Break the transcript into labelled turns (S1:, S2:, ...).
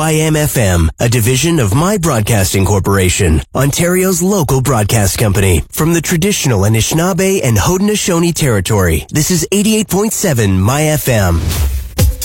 S1: IMFM, a division of My Broadcasting Corporation, Ontario's local broadcast company. From the traditional Anishinaabe and Haudenosaunee territory, this is 88.7 My FM.